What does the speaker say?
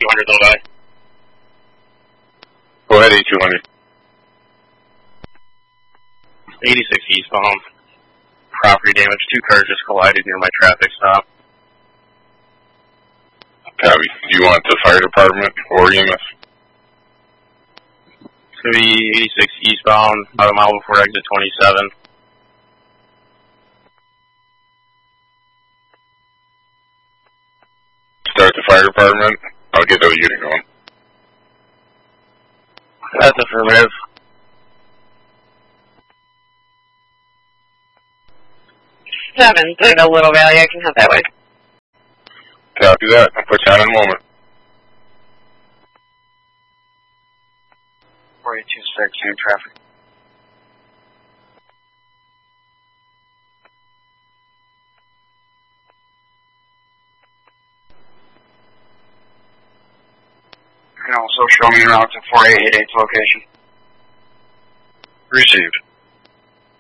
200 Little Valley. Go ahead, 8200. 86 eastbound. Property damage. 2 cars just collided near my traffic stop. Copy. Do you want the fire department or EMS? It's going to be 86 eastbound, about a mile before exit 27. Start the fire department. I'll get that unit going. That's affirmative. 730 Little Valley, I can head that way. Copy that. I'll put you on in a moment. 426, same traffic. You can also show me around to 4888's location. Received.